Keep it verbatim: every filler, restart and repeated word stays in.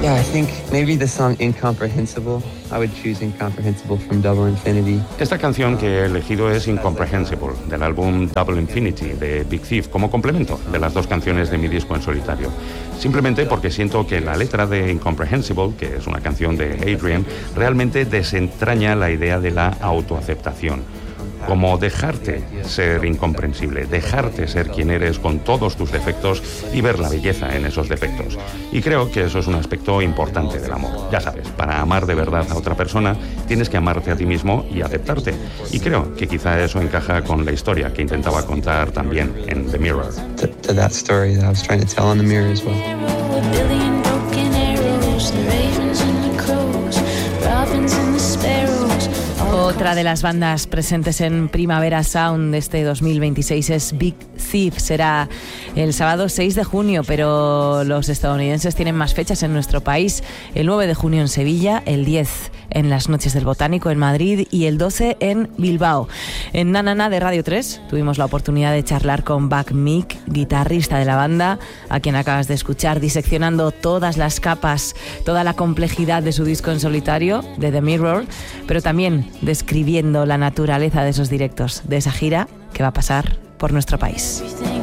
Yeah, I think maybe the song Incomprehensible. I would choose Incomprehensible from Double Infinity. Esta canción que he elegido es Incomprehensible, del álbum Double Infinity de Big Thief, como complemento de las dos canciones de mi disco en solitario. Simplemente porque siento que la letra de Incomprehensible, que es una canción de Adrian, realmente desentraña la idea de la autoaceptación. Como dejarte ser incomprensible, dejarte ser quien eres con todos tus defectos y ver la belleza en esos defectos. Y creo que eso es un aspecto importante del amor. Ya sabes, para amar de verdad a otra persona, tienes que amarte a ti mismo y aceptarte. Y creo que quizá eso encaja con la historia que intentaba contar también en The Mirror. To, to that story that I was trying to tell in The Mirror as well. Otra de las bandas presentes en Primavera Sound de este dos mil veintiséis es Big Thief. Será el sábado seis de junio, pero los estadounidenses tienen más fechas en nuestro país. El nueve de junio en Sevilla, el diez en las Noches del Botánico en Madrid y el doce en Bilbao. En Nanana de Radio tres tuvimos la oportunidad de charlar con Buck Meek, guitarrista de la banda, a quien acabas de escuchar diseccionando todas las capas, toda la complejidad de su disco en solitario, de The Mirror, pero también describiendo la naturaleza de esos directos, de esa gira que va a pasar por nuestro país.